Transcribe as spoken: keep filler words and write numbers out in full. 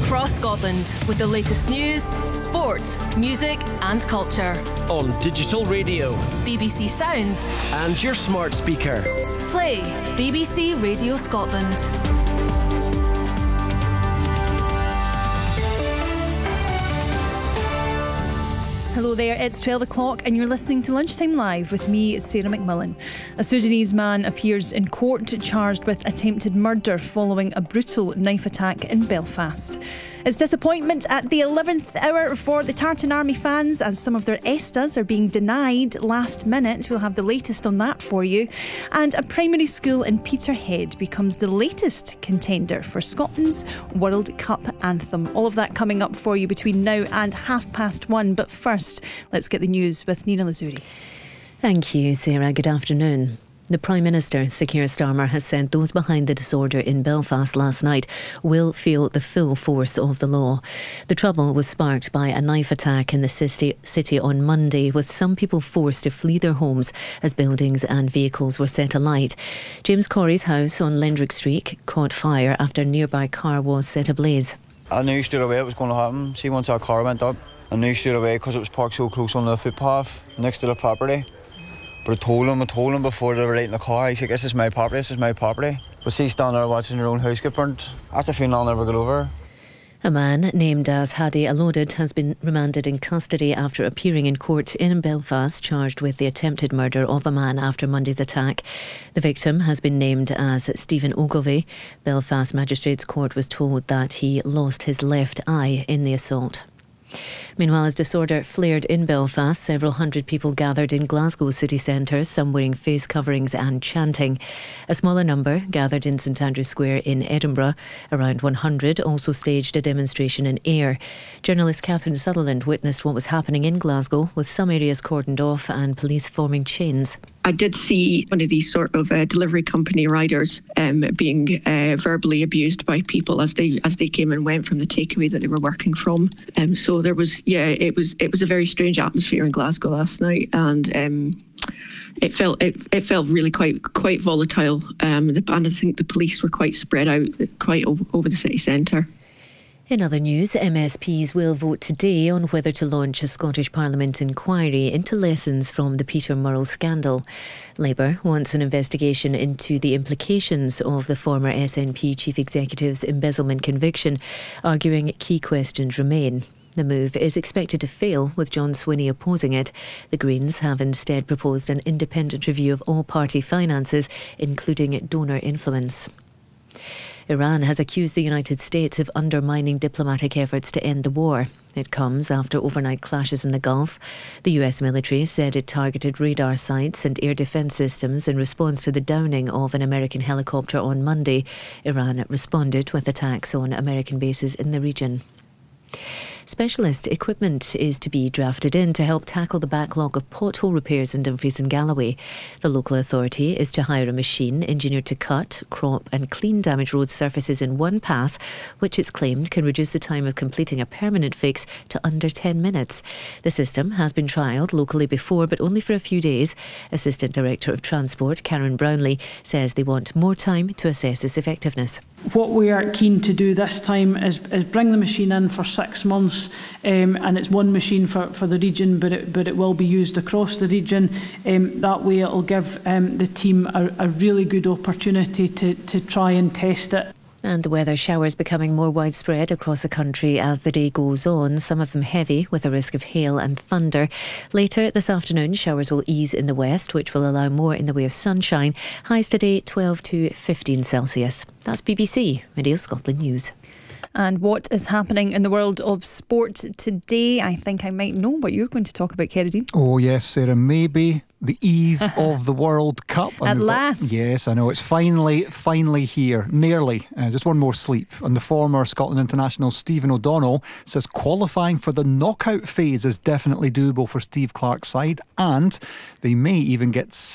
across Scotland with the latest news, sport, music and culture. On digital radio, B B C Sounds and your smart speaker. Play B B C Radio Scotland. Hello there, it's twelve o'clock and you're listening to Lunchtime Live with me, Sarah McMillan. A Sudanese man appears in court charged with attempted murder following a brutal knife attack in Belfast. It's disappointment at the eleventh hour for the Tartan Army fans as some of their ESTAs are being denied last minute. We'll have the latest on that for you. And a primary school in Peterhead becomes the latest contender for Scotland's World Cup anthem. All of that coming up for you between now and half past one. But first, let's get the news with Nina Lazuri. Thank you, Sarah. Good afternoon. The Prime Minister, Sir Keir Starmer, has said those behind the disorder in Belfast last night will feel the full force of the law. The trouble was sparked by a knife attack in the city on Monday, with some people forced to flee their homes as buildings and vehicles were set alight. James Corey's house on Lendrick Street caught fire after a nearby car was set ablaze. I knew straight away it was going to happen. See, once our car went up, I knew straight away because it was parked so close on the footpath next to the property. But I told him, I told him before they were lighting the car, he's like, this is my property, this is my property. But see, standing there watching your own house get burnt, that's a feeling I'll never get over. A man named as Hadi Alodid has been remanded in custody after appearing in court in Belfast, charged with the attempted murder of a man after Monday's attack. The victim has been named as Stephen Ogilvie. Belfast Magistrates Court was told that he lost his left eye in the assault. Meanwhile, as disorder flared in Belfast, several hundred people gathered in Glasgow city centre, some wearing face coverings and chanting. A smaller number gathered in St Andrew's Square in Edinburgh. Around one hundred also staged a demonstration in Ayr. Journalist Catherine Sutherland witnessed what was happening in Glasgow, with some areas cordoned off and police forming chains. I did see one of these sort of uh, delivery company riders um, being uh, verbally abused by people as they as they came and went from the takeaway that they were working from. Um, so there was, yeah, it was it was a very strange atmosphere in Glasgow last night, and um, it felt it, it felt really quite quite volatile. Um, and I think the police were quite spread out, quite o- over the city centre. In other news, M S Ps will vote today on whether to launch a Scottish Parliament inquiry into lessons from the Peter Murrell scandal. Labour wants an investigation into the implications of the former S N P chief executive's embezzlement conviction, arguing key questions remain. The move is expected to fail, with John Swinney opposing it. The Greens have instead proposed an independent review of all party finances, including donor influence. Iran has accused the United States of undermining diplomatic efforts to end the war. It comes after overnight clashes in the Gulf. The U S military said it targeted radar sites and air defence systems in response to the downing of an American helicopter on Monday. Iran responded with attacks on American bases in the region. Specialist equipment is to be drafted in to help tackle the backlog of pothole repairs in Dumfries and Galloway. The local authority is to hire a machine engineered to cut, crop and clean damaged road surfaces in one pass, which it's claimed can reduce the time of completing a permanent fix to under ten minutes. The system has been trialled locally before, but only for a few days. Assistant Director of Transport, Karen Brownlee, says they want more time to assess its effectiveness. What we are keen to do this time is, is bring the machine in for six months, um, and it's one machine for, for the region, but it, but it will be used across the region. Um, that way it will give um, the team a, a really good opportunity to, to try and test it. And the weather, showers becoming more widespread across the country as the day goes on, some of them heavy with a risk of hail and thunder. Later this afternoon, showers will ease in the west, which will allow more in the way of sunshine. Highs today twelve to fifteen Celsius. That's B B C Radio Scotland News. And what is happening in the world of sport today? I think I might know what you're going to talk about, Kerridine. Oh yes, Sarah, maybe the eve of the World Cup. At last. Got, yes, I know. It's finally, finally here. Nearly. Uh, just one more sleep. And the former Scotland international Stephen O'Donnell says qualifying for the knockout phase is definitely doable for Steve Clarke's side. And they may even get